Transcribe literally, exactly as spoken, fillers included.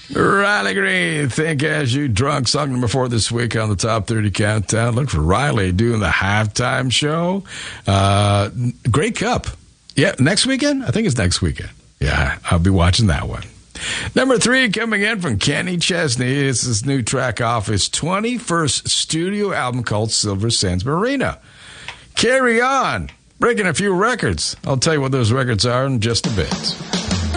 Riley Green, Think As You Drunk, song number four this week on the Top thirty Countdown. Look for Riley doing the halftime show. Uh, Grey Cup. Yeah, next weekend? I think it's next weekend. Yeah, I'll be watching that one. Number three, coming in from Kenny Chesney. It's this new track off his twenty-first studio album called Silver Sands Marina. Carry On. Breaking a few records. I'll tell you what those records are in just a bit.